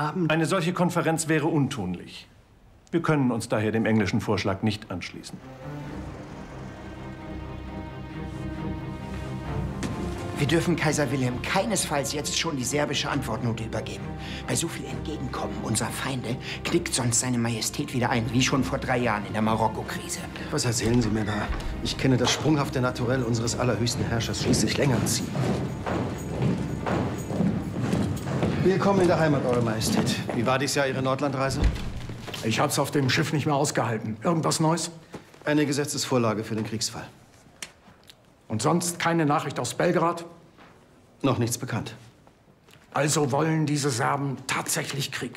haben? Eine solche Konferenz wäre untunlich. Wir können uns daher dem englischen Vorschlag nicht anschließen. Wir dürfen Kaiser Wilhelm keinesfalls jetzt schon die serbische Antwortnote übergeben. Bei so viel Entgegenkommen unserer Feinde knickt sonst seine Majestät wieder ein, wie schon vor 3 Jahren in der Marokko-Krise. Was erzählen Sie mir da? Ich kenne das sprunghafte Naturell unseres allerhöchsten Herrschers schließlich länger als Sie. Willkommen in der Heimat, Eure Majestät. Wie war dies Jahr Ihre Nordlandreise? Ich hab's auf dem Schiff nicht mehr ausgehalten. Irgendwas Neues? Eine Gesetzesvorlage für den Kriegsfall. Und sonst keine Nachricht aus Belgrad? Noch nichts bekannt. Also wollen diese Serben tatsächlich Krieg?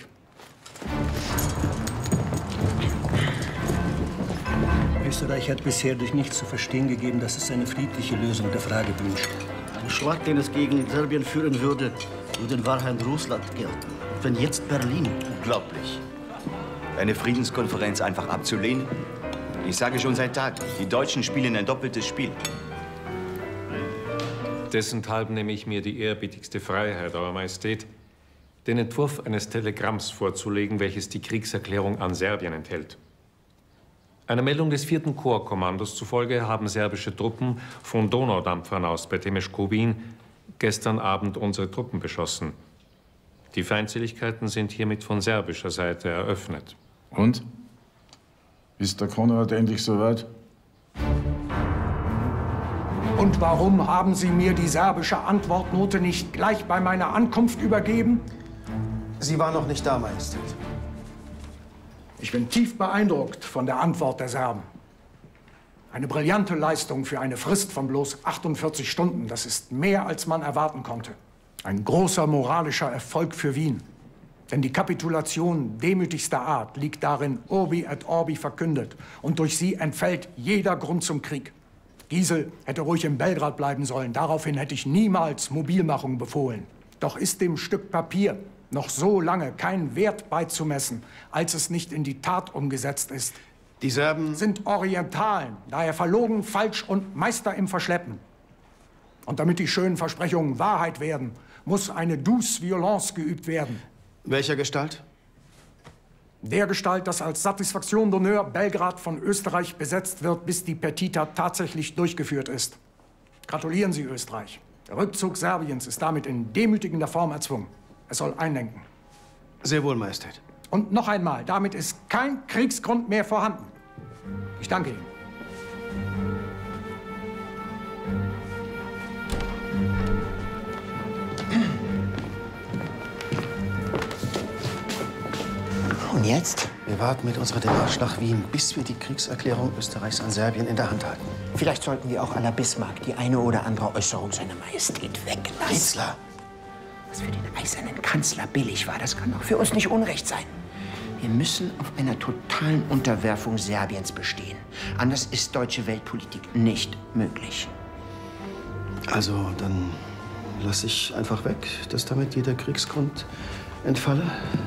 Österreich hat bisher durch nichts zu verstehen gegeben, dass es eine friedliche Lösung der Frage wünscht. Ein Schlag, den es gegen Serbien führen würde, würde in Wahrheit Russland gelten. Wenn jetzt Berlin... Unglaublich. Eine Friedenskonferenz einfach abzulehnen? Ich sage schon seit Tagen, die Deutschen spielen ein doppeltes Spiel. Dessenthalb nehme ich mir die ehrerbietigste Freiheit, Eurer Majestät, den Entwurf eines Telegramms vorzulegen, welches die Kriegserklärung an Serbien enthält. Einer Meldung des 4. Korpskommandos zufolge haben serbische Truppen von Donaudampfern aus bei Temeskovin gestern Abend unsere Truppen beschossen. Die Feindseligkeiten sind hiermit von serbischer Seite eröffnet. Und? Ist der Konrad endlich soweit? Und warum haben Sie mir die serbische Antwortnote nicht gleich bei meiner Ankunft übergeben? Sie war noch nicht da, Majestät. Ich bin tief beeindruckt von der Antwort der Serben. Eine brillante Leistung für eine Frist von bloß 48 Stunden. Das ist mehr, als man erwarten konnte. Ein großer moralischer Erfolg für Wien. Denn die Kapitulation demütigster Art liegt darin urbi et orbi verkündet. Und durch sie entfällt jeder Grund zum Krieg. Giesel hätte ruhig in Belgrad bleiben sollen. Daraufhin hätte ich niemals Mobilmachung befohlen. Doch ist dem Stück Papier noch so lange kein Wert beizumessen, als es nicht in die Tat umgesetzt ist. Die Serben sind Orientalen, daher verlogen, falsch und Meister im Verschleppen. Und damit die schönen Versprechungen Wahrheit werden, muss eine douce violence geübt werden. Welcher Gestalt? Dergestalt, dass als Satisfaktion d'honneur Belgrad von Österreich besetzt wird, bis die Petita tatsächlich durchgeführt ist. Gratulieren Sie, Österreich. Der Rückzug Serbiens ist damit in demütigender Form erzwungen. Es soll einlenken. Sehr wohl, Majestät. Und noch einmal, damit ist kein Kriegsgrund mehr vorhanden. Ich danke Ihnen. Und jetzt? Wir warten mit unserer Demarche nach Wien, bis wir die Kriegserklärung Österreichs an Serbien in der Hand halten. Vielleicht sollten wir auch à la Bismarck die eine oder andere Äußerung seiner Majestät weglassen. Ritzler! Was für den eisernen Kanzler billig war, das kann doch für uns nicht Unrecht sein. Wir müssen auf einer totalen Unterwerfung Serbiens bestehen. Anders ist deutsche Weltpolitik nicht möglich. Also, dann lasse ich einfach weg, dass damit jeder Kriegsgrund entfalle.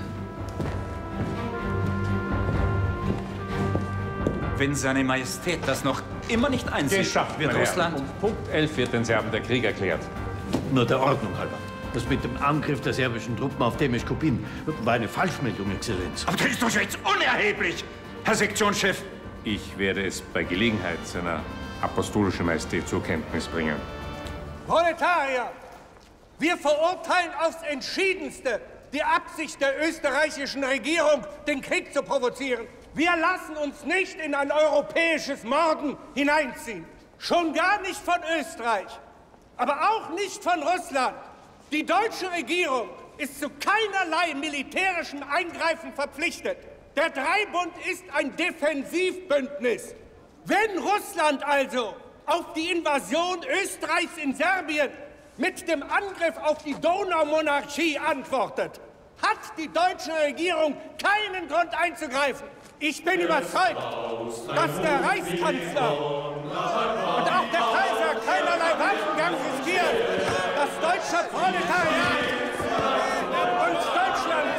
Wenn seine Majestät das noch immer nicht einsieht, Geschafft, wird Russland... Um Punkt 11 wird den Serben der Krieg erklärt. Nur der Ordnung halber. Das mit dem Angriff der serbischen Truppen auf Temeskovin war eine Falschmeldung, Exzellenz. Aber das ist doch jetzt unerheblich, Herr Sektionschef. Ich werde es bei Gelegenheit seiner apostolischen Majestät zur Kenntnis bringen. Proletarier, wir verurteilen aufs Entschiedenste die Absicht der österreichischen Regierung, den Krieg zu provozieren. Wir lassen uns nicht in ein europäisches Morden hineinziehen. Schon gar nicht von Österreich, aber auch nicht von Russland. Die deutsche Regierung ist zu keinerlei militärischen Eingreifen verpflichtet. Der Dreibund ist ein Defensivbündnis. Wenn Russland also auf die Invasion Österreichs in Serbien mit dem Angriff auf die Donaumonarchie antwortet, hat die deutsche Regierung keinen Grund einzugreifen. Ich bin überzeugt, dass der Reichskanzler und auch der Kaiser keinerlei Waffengang riskieren. Das deutsche Proletariat und Deutschland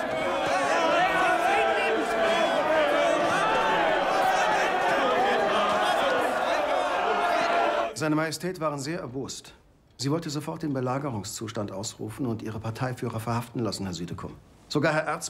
Seine Majestät waren sehr erbost. Sie wollte sofort den Belagerungszustand ausrufen und ihre Parteiführer verhaften lassen, Herr Südekum. Sogar Herr